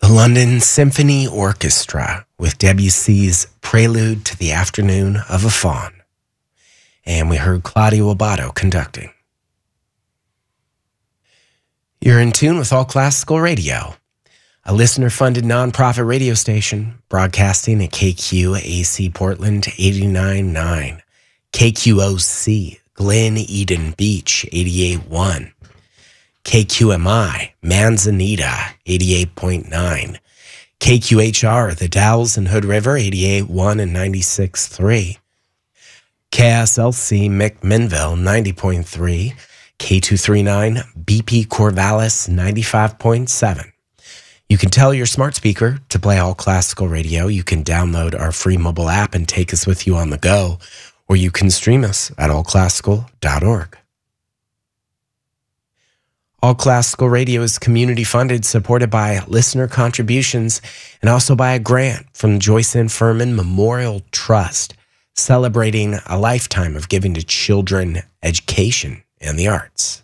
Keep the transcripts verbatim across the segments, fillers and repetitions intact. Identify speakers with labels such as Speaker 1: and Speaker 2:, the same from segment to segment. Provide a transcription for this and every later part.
Speaker 1: The London Symphony Orchestra with Debussy's Prelude to the Afternoon of a Faun. And we heard Claudio Abbado conducting. You're in tune with All Classical Radio, a listener-funded nonprofit radio station broadcasting at K Q A C Portland eighty-nine point nine, K Q O C Glen Eden Beach eighty-eight point one, K Q M I Manzanita eighty-eight point nine, K Q H R The Dalles and Hood River eighty-eight point one and ninety-six point three, K S L C McMinnville ninety point three, K two thirty-nine B P Corvallis ninety-five point seven. You can tell your smart speaker to play All Classical Radio. You can download our free mobile app and take us with you on the go, or you can stream us at all classical dot org. All Classical Radio is community funded, supported by listener contributions, and also by a grant from Joyce N. Furman Memorial Trust, celebrating a lifetime of giving to children education and the arts.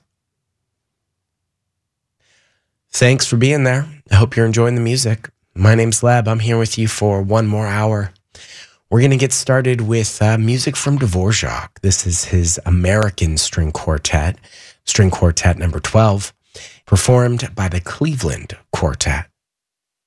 Speaker 1: Thanks for being there. I hope you're enjoying the music. My name's Leb. I'm here with you for one more hour. We're going to get started with uh, music from Dvorak. This is his American String Quartet, String Quartet number twelve, performed by the Cleveland Quartet.